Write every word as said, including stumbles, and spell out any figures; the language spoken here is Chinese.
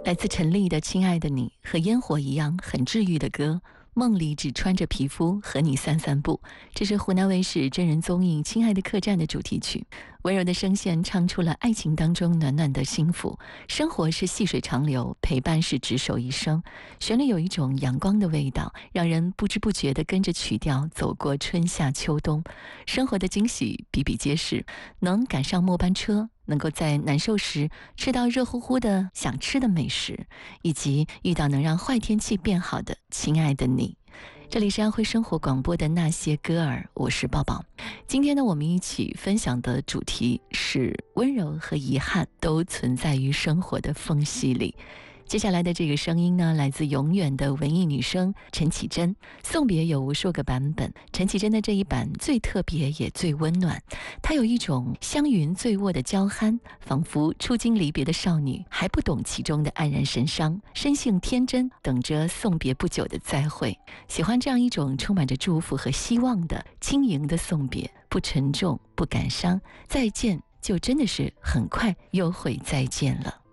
来自陈粒的《亲爱的你》和烟火一样很治愈的歌，梦里只穿着皮肤和你散散步，这是湖南卫视真人综艺《亲爱的客栈》的主题曲。温柔的声线唱出了爱情当中暖暖的幸福，生活是细水长流，陪伴是执手一生。旋律有一种阳光的味道，让人不知不觉地跟着曲调走过春夏秋冬。生活的惊喜比比皆是，能赶上末班车，能够在难受时吃到热乎乎的想吃的美食，以及遇到能让坏天气变好的亲爱的你。这里是安徽生活广播的那些歌儿，我是抱抱。今天呢，我们一起分享的主题是温柔和遗憾都存在于生活的缝隙里。接下来的这个声音呢，来自永远的文艺女生陈绮贞。送别有无数个版本，陈绮贞的这一版最特别也最温暖。她有一种香云醉卧的娇憨，仿佛初经离别的少女，还不懂其中的黯然神伤，生性天真，等着送别不久的再会。喜欢这样一种充满着祝福和希望的轻盈的送别，不沉重，不感伤，再见就真的是很快又会再见了。